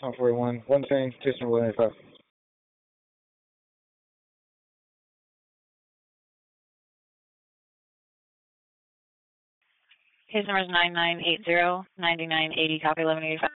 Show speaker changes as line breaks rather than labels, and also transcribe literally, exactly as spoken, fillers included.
one forty-one, one thing, Houston, one eighty-five.
His number is nine nine eight zero, nine nine eight zero, copy eleven eighty-five.